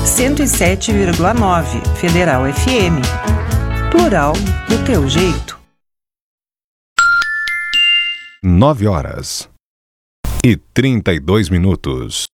107,9 Federal FM. Plural do teu jeito. 9h32.